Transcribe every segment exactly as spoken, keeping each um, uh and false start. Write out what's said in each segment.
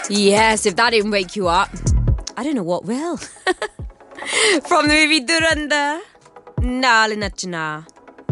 Yes, if that didn't wake you up, I don't know what will. From the movie Durandar, Naal Nachna.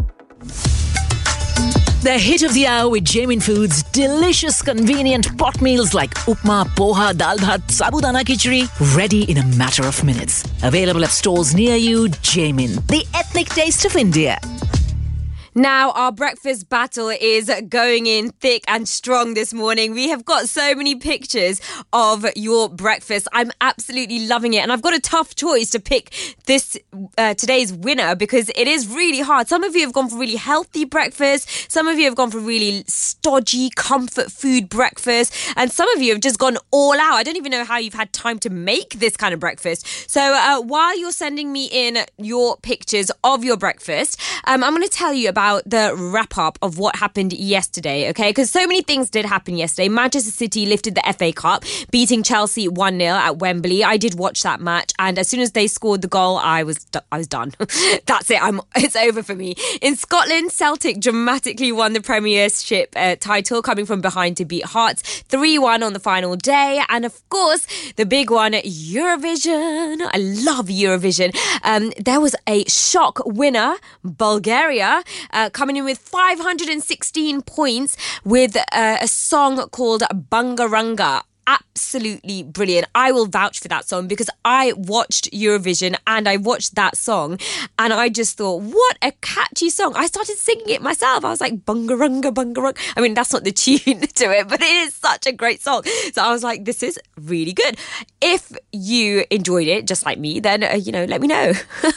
The hit of the hour with Jamin Foods. Delicious, convenient pot meals like upma, poha, dal bhat, sabudana khichdi. Ready in a matter of minutes. Available at stores near you. Jamin, the ethnic taste of India. Now, our breakfast battle is going in thick and strong this morning. We have got so many pictures of your breakfast. I'm absolutely loving it. And I've got a tough choice to pick this uh, today's winner because it is really hard. Some of you have gone for really healthy breakfast. Some of you have gone for really stodgy comfort food breakfast. And some of you have just gone all out. I don't even know how you've had time to make this kind of breakfast. So uh, while you're sending me in your pictures of your breakfast, um, I'm going to tell you about the wrap-up of what happened yesterday, okay? Because so many things did happen yesterday. Manchester City lifted the F A Cup, beating Chelsea one nil at Wembley. I did watch that match, and as soon as they scored the goal, I was I was done. That's it. I'm. It's over for me. In Scotland, Celtic dramatically won the Premiership uh, title, coming from behind to beat Hearts three one on the final day. And of course, the big one, Eurovision. I love Eurovision. Um, there was a shock winner, Bulgaria, Uh, coming in with five hundred sixteen points with uh, a song called Bangaranga. Absolutely brilliant. I will vouch for that song because I watched Eurovision and I watched that song and I just thought, what a catchy song. I started singing it myself. I was like, Bungarunga, Bungarunga. I mean, that's not the tune to it, but it is such a great song. So I was like, this is really good. If you enjoyed it, just like me, then, uh, you know, let me know.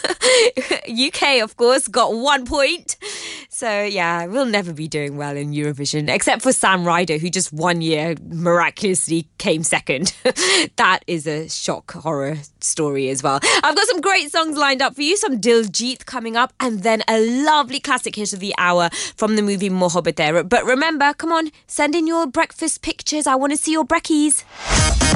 U K, of course, got one point. So, yeah, we'll never be doing well in Eurovision, except for Sam Ryder, who just one year miraculously came second. That is a shock horror story as well. I've got some great songs lined up for you, some Diljit coming up, and then a lovely classic hit of the hour from the movie Mohabbat. But remember, come on, send in your breakfast pictures. I want to see your brekkies.